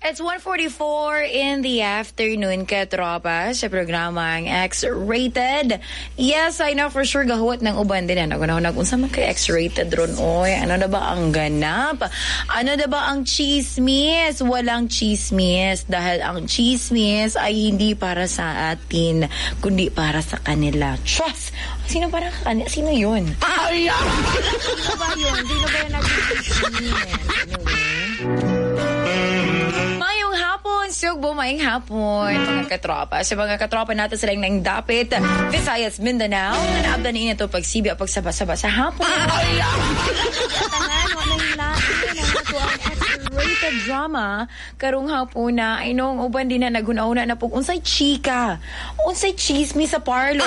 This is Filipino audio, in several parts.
It's 1:44 in the afternoon, katropa, sa programang X-Rated. Yes, I know for sure gahuat ng uban din. Unsa man kay X-Rated ron, oy? Ano na ba ang ganap? Ano na ba ang chismis? Walang chismis dahil ang chismis ay hindi para sa atin, kundi para sa kanila. Trust! Sino para sa kanila? Sino yun? Ay! Sino ba yun? Sino ba yung nag-chismis? Mayong hapon, sugbo, mayong hapon, mga katropa. Sa mga katropa natin sila ng dapit, Visayas, Mindanao, naabda na ito pagsibi at pagsaba-saba sa hapon. Tangan, walang lain ang ito ang X-Rated drama. Karong hapon na, ay nung uban din na naguna-una na po, unsay chika, unsay chismis sa parlor.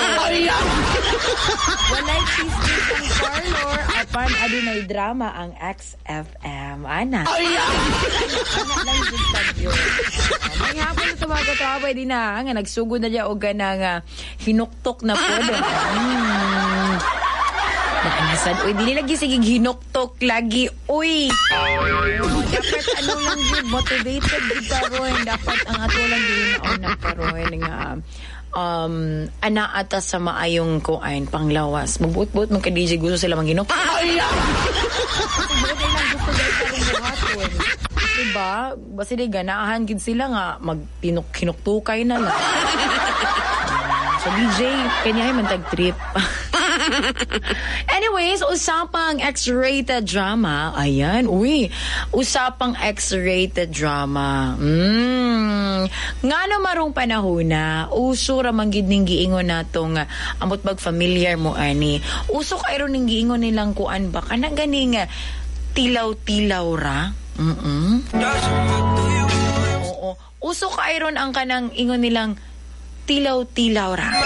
Walay chismis ang parlor, apan adunay drama ang XFM. Ana. Ana lang din tagyo. May hapon sa mga katropa din na, nga nagsugod na dyan o ganang hinuktok na po doon. Naanasan, uy, dili lagi sige hinuktok lagi, uy. Dapat ano lang yun, motivated din karoon. Dapat ang ato lang din na karoon nga ana ata sa maayong kuain panglawas. Magbuot-buot man ka DJ gusto sila manghinok. Gusto dahil karong buhaton. Diba? Basta di ganahan gid sila nga maghinuktukay na lang. So DJ, kanya ay mantag trip. Anyways, usapang X-rated drama. Ayan, uy. Usapang X-rated drama. Nga no marong panahon na, uso ramang gid ning giingon natong amot bag familiar mo ani. Uso kay ron ning giingon nilang kuan ba kana ganing tilaw-tilaw ra. Oo. Uso kay ron ang kanang ingon nilang tilaw-tilaw ra.